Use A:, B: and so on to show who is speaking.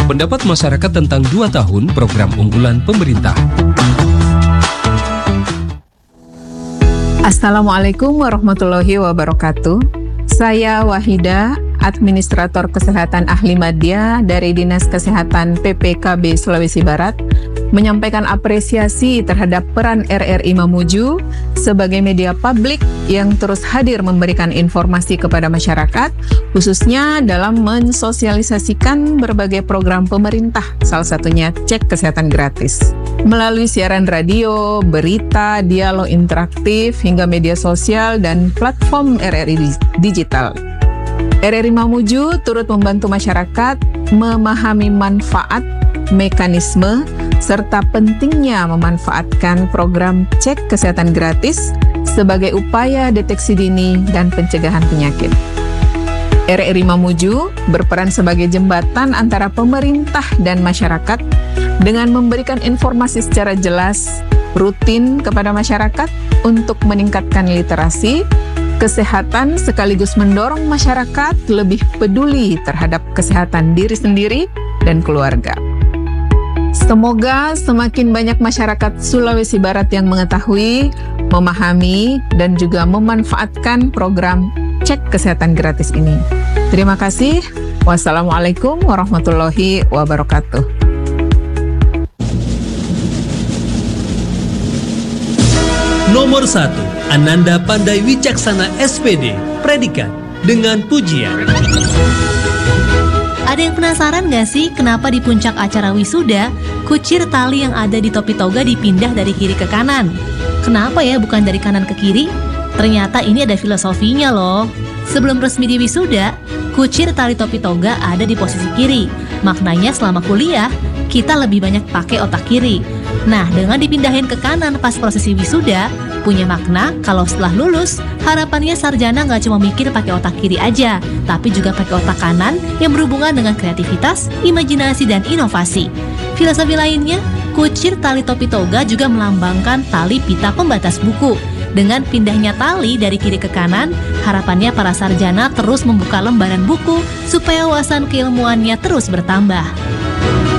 A: Pendapat masyarakat tentang 2 tahun program unggulan pemerintah.
B: Assalamualaikum warahmatullahi wabarakatuh. Saya Wahida, Administrator Kesehatan Ahli Madya dari Dinas Kesehatan PPKB Sulawesi Barat, menyampaikan apresiasi terhadap peran RRI Mamuju sebagai media publik yang terus hadir memberikan informasi kepada masyarakat, khususnya dalam mensosialisasikan berbagai program pemerintah, salah satunya cek kesehatan gratis. Melalui siaran radio, berita, dialog interaktif, hingga media sosial dan platform RRI digital. RRI Mamuju turut membantu masyarakat memahami manfaat, mekanisme, serta pentingnya memanfaatkan program cek kesehatan gratis sebagai upaya deteksi dini dan pencegahan penyakit. RRI Mamuju berperan sebagai jembatan antara pemerintah dan masyarakat dengan memberikan informasi secara jelas, rutin kepada masyarakat untuk meningkatkan literasi, kesehatan sekaligus mendorong masyarakat lebih peduli terhadap kesehatan diri sendiri dan keluarga. Semoga semakin banyak masyarakat Sulawesi Barat yang mengetahui, memahami, dan juga memanfaatkan program cek kesehatan gratis ini. Terima kasih. Wassalamualaikum warahmatullahi wabarakatuh.
C: Nomor 1, Ananda Pandai Wicaksana SPD, predikat dengan pujian.
D: Ada yang penasaran gak sih kenapa di puncak acara wisuda, kucir tali yang ada di topi toga dipindah dari kiri ke kanan? Kenapa ya bukan dari kanan ke kiri? Ternyata ini ada filosofinya loh. Sebelum resmi di wisuda, kucir tali topi toga ada di posisi kiri. Maknanya selama kuliah, kita lebih banyak pakai otak kiri. Nah, dengan dipindahin ke kanan pas prosesi wisuda, punya makna kalau setelah lulus, harapannya sarjana nggak cuma mikir pakai otak kiri aja, tapi juga pakai otak kanan yang berhubungan dengan kreativitas, imajinasi, dan inovasi. Filosofi lainnya, kucir tali topi toga juga melambangkan tali pita pembatas buku. Dengan pindahnya tali dari kiri ke kanan, harapannya para sarjana terus membuka lembaran buku supaya wawasan keilmuannya terus bertambah.